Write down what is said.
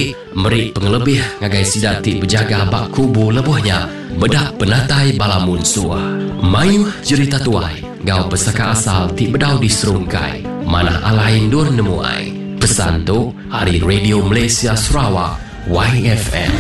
Meri pengelebih ngagai sidati berjaga bak kubu lebuhnya bedak penatai balamun sua. Mayu cerita tuai gau pesaka asal ti bedau di serungkai mana alain dur nemuai. Pesan tu hari Radio Malaysia Sarawak YFM.